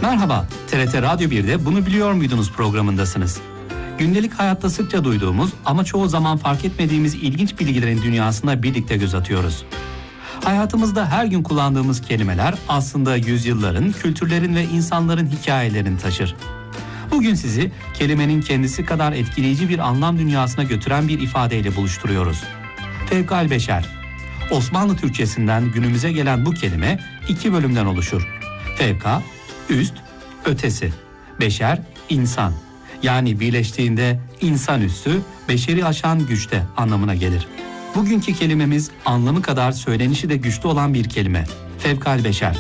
Merhaba, TRT Radyo 1'de Bunu Biliyor Muydunuz programındasınız. Gündelik hayatta sıkça duyduğumuz ama çoğu zaman fark etmediğimiz ilginç bilgilerin dünyasına birlikte göz atıyoruz. Hayatımızda her gün kullandığımız kelimeler aslında yüzyılların, kültürlerin ve insanların hikayelerini taşır. Bugün sizi kelimenin kendisi kadar etkileyici bir anlam dünyasına götüren bir ifadeyle buluşturuyoruz. Fevkalbeşer. Osmanlı Türkçesinden günümüze gelen bu kelime 2 bölümden oluşur. Fevka, üst, ötesi. Beşer, insan. Yani birleştiğinde insanüstü, beşeri aşan güçte anlamına gelir. Bugünkü kelimemiz anlamı kadar söylenişi de güçlü olan bir kelime. Fevkalbeşer.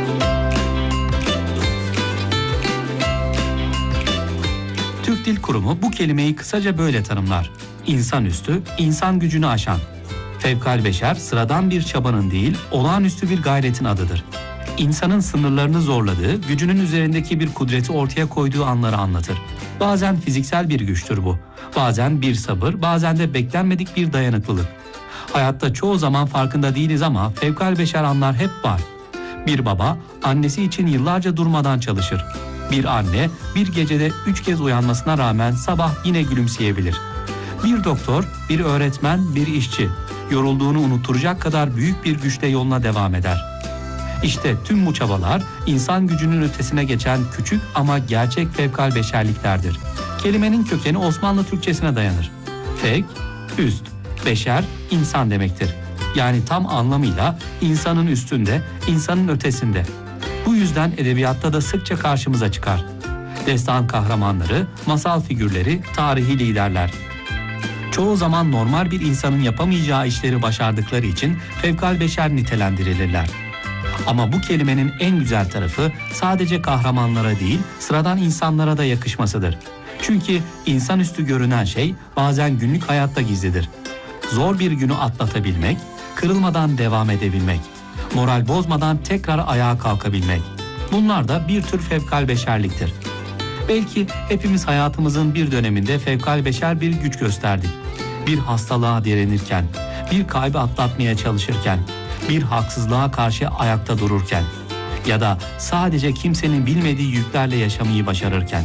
Türk Dil Kurumu bu kelimeyi kısaca böyle tanımlar. İnsanüstü, insan gücünü aşan. Fevkalbeşer sıradan bir çabanın değil, olağanüstü bir gayretin adıdır. İnsanın sınırlarını zorladığı, gücünün üzerindeki bir kudreti ortaya koyduğu anları anlatır. Bazen fiziksel bir güçtür bu. Bazen bir sabır, bazen de beklenmedik bir dayanıklılık. Hayatta çoğu zaman farkında değiliz ama fevkalbeşer anlar hep var. Bir baba, annesi için yıllarca durmadan çalışır. Bir anne, bir gecede 3 kez uyanmasına rağmen sabah yine gülümseyebilir. Bir doktor, bir öğretmen, bir işçi, yorulduğunu unutturacak kadar büyük bir güçle yoluna devam eder. İşte tüm bu çabalar insan gücünün ötesine geçen küçük ama gerçek fevkalbeşerliklerdir. Kelimenin kökeni Osmanlı Türkçesine dayanır. Fevk, üst, beşer, insan demektir. Yani tam anlamıyla insanın üstünde, insanın ötesinde. Bu yüzden edebiyatta da sıkça karşımıza çıkar. Destan kahramanları, masal figürleri, tarihi liderler. Çoğu zaman normal bir insanın yapamayacağı işleri başardıkları için fevkalbeşer nitelendirilirler. Ama bu kelimenin en güzel tarafı sadece kahramanlara değil, sıradan insanlara da yakışmasıdır. Çünkü insanüstü görünen şey bazen günlük hayatta gizlidir. Zor bir günü atlatabilmek, kırılmadan devam edebilmek, moral bozmadan tekrar ayağa kalkabilmek. Bunlar da bir tür fevkalbeşerliktir. Belki hepimiz hayatımızın bir döneminde fevkalbeşer bir güç gösterdik. Bir hastalığa direnirken, bir kaybı atlatmaya çalışırken, bir haksızlığa karşı ayakta dururken ya da sadece kimsenin bilmediği yüklerle yaşamayı başarırken.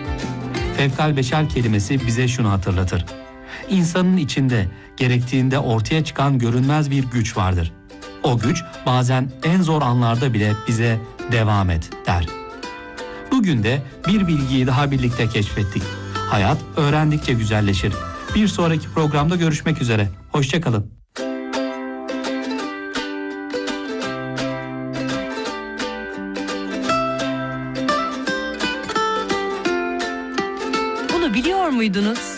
Fevkalbeşer kelimesi bize şunu hatırlatır. İnsanın içinde, gerektiğinde ortaya çıkan görünmez bir güç vardır. O güç bazen en zor anlarda bile bize devam et der. Bugün de bir bilgiyi daha birlikte keşfettik. Hayat öğrendikçe güzelleşir. Bir sonraki programda görüşmek üzere. Hoşça kalın. Bunu biliyor muydunuz?